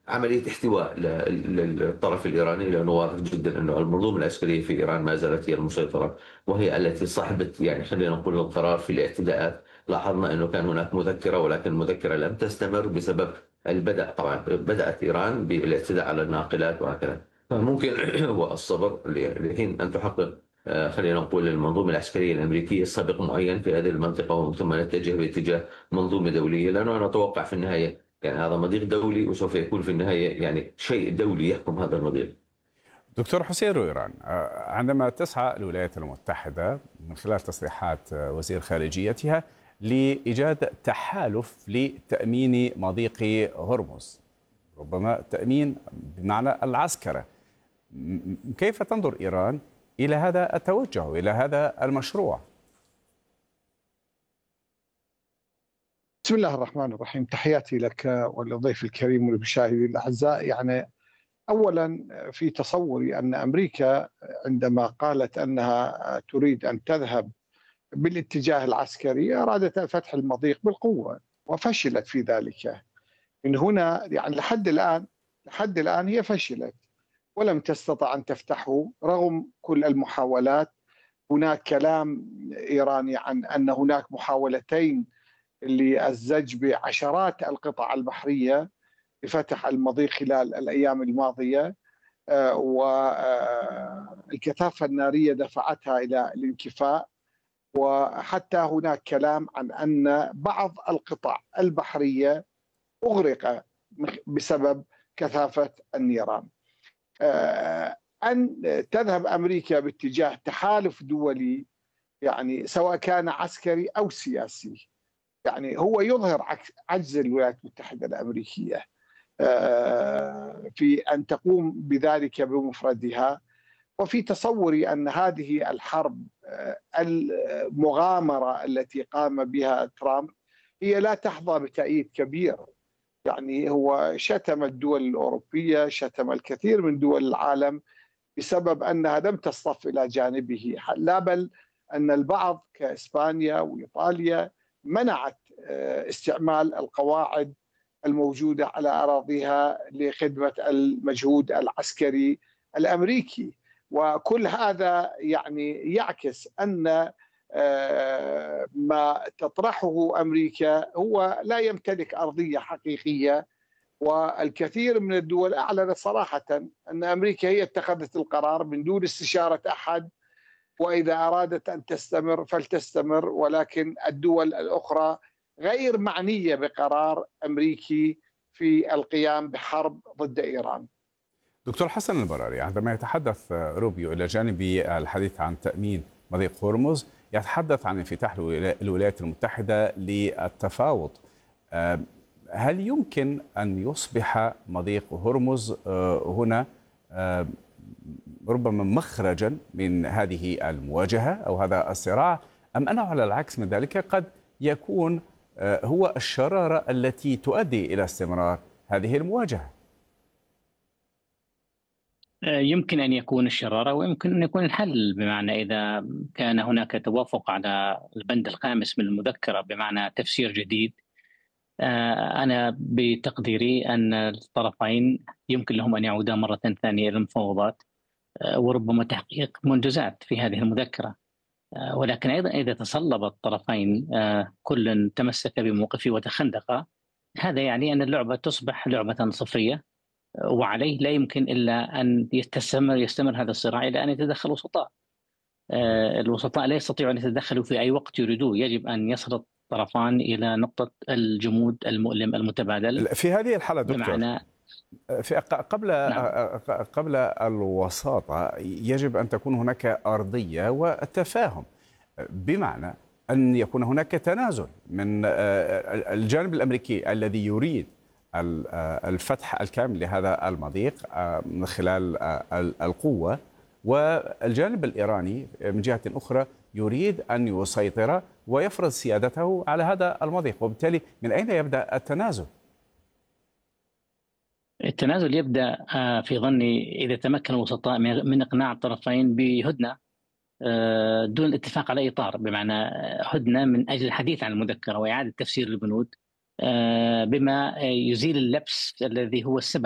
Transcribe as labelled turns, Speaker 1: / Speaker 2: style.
Speaker 1: عملية احتواء للطرف الإيراني، لأنه واضح جدا أنه المنظومة العسكرية في إيران ما زالت هي المسيطرة، وهي التي صاحبت يعني خلينا نقول القرار في الاعتداءات. لاحظنا أنه كان هناك مذكرة، ولكن المذكرة لم تستمر بسبب البدء. طبعا بدأت إيران بالاعتداء على الناقلات وهكذا. فممكن هو الصبر لحين أن تحقق خلينا نقول المنظومة العسكرية الأمريكية سابق معين في هذه المنطقة، ومن ثم نتجه باتجاه منظومة دولية، لأنه أنا أتوقع في النهاية يعني هذا مضيق دولي، وسوف يكون في النهاية يعني شيء دولي يحكم هذا المضيق.
Speaker 2: دكتور حسين رويران، عندما تسعى الولايات المتحدة من خلال تصريحات وزير خارجيتها لإيجاد تحالف لتأمين مضيق هرمز، ربما تأمين بمعنى العسكرة، كيف تنظر إيران إلى هذا التوجه، إلى هذا المشروع؟
Speaker 3: بسم الله الرحمن الرحيم، تحياتي لك وللضيف الكريم والمشاهدين الأعزاء. يعني أولا في تصوري أن أمريكا عندما قالت أنها تريد أن تذهب بالاتجاه العسكري أرادت فتح المضيق بالقوة وفشلت في ذلك. من هنا يعني لحد الآن هي فشلت ولم تستطع أن تفتحه رغم كل المحاولات. هناك كلام إيراني عن أن هناك محاولتين للزج بعشرات القطع البحرية لفتح المضيق خلال الأيام الماضية، والكثافة النارية دفعتها إلى الانكفاء. وحتى هناك كلام عن أن بعض القطع البحرية أغرق بسبب كثافة النيران. أن تذهب أمريكا باتجاه تحالف دولي يعني سواء كان عسكري أو سياسي، يعني هو يظهر عجز الولايات المتحدة الأمريكية في أن تقوم بذلك بمفردها. وفي تصوري أن هذه الحرب المغامرة التي قام بها ترامب هي لا تحظى بتأييد كبير. يعني هو شتم الدول الأوروبية، شتم الكثير من دول العالم بسبب أنها لم تصطف إلى جانبه، لا بل أن البعض كإسبانيا وإيطاليا منعت استعمال القواعد الموجودة على أراضيها لخدمة المجهود العسكري الأمريكي. وكل هذا يعني يعكس أن ما تطرحه أمريكا هو لا يمتلك أرضية حقيقية. والكثير من الدول أعلنت صراحة أن أمريكا هي اتخذت القرار من دون استشارة أحد، وإذا أرادت أن تستمر فلتستمر، ولكن الدول الأخرى غير معنية بقرار أمريكي في القيام بحرب ضد إيران.
Speaker 2: دكتور حسن البراري، عندما يتحدث روبيو إلى جانب الحديث عن تأمين مضيق هرمز يتحدث عن انفتاح الولايات المتحدة للتفاوض. هل يمكن أن يصبح مضيق هرمز هنا ربما مخرجا من هذه المواجهة أو هذا الصراع، أم أنه على العكس من ذلك قد يكون هو الشرارة التي تؤدي إلى استمرار هذه المواجهة؟
Speaker 4: يمكن أن يكون الشرارة ويمكن أن يكون الحل، بمعنى إذا كان هناك توافق على البند الخامس من المذكرة بمعنى تفسير جديد. أنا بتقديري أن الطرفين يمكن لهم أن يعودا مرة ثانية إلى المفاوضات وربما تحقيق منجزات في هذه المذكرة. ولكن أيضا إذا تصلب الطرفين كل تمسك بموقفه وتخندق، هذا يعني أن اللعبة تصبح لعبة صفرية، وعليه لا يمكن إلا أن يستمر هذا الصراع إلى أن يتدخل وسطاء. الوسطاء لا يستطيعوا أن يتدخلوا في أي وقت يريدوه، يجب أن يصل الطرفان إلى نقطة الجمود المؤلم المتبادل.
Speaker 2: في هذه الحالة دكتور،
Speaker 4: نعم.
Speaker 2: قبل الوساطة يجب أن تكون هناك أرضية وتفاهم، بمعنى أن يكون هناك تنازل من الجانب الأمريكي الذي يريد الفتح الكامل لهذا المضيق من خلال القوة، والجانب الإيراني من جهة أخرى يريد أن يسيطر ويفرض سيادته على هذا المضيق. وبالتالي من أين يبدأ التنازل؟
Speaker 4: التنازل يبدأ في ظني إذا تمكن الوسطاء من إقناع الطرفين بهدنة دون الاتفاق على إطار، بمعنى هدنة من أجل الحديث عن المذكرة وإعادة تفسير البنود بما يزيل اللبس الذي هو السبب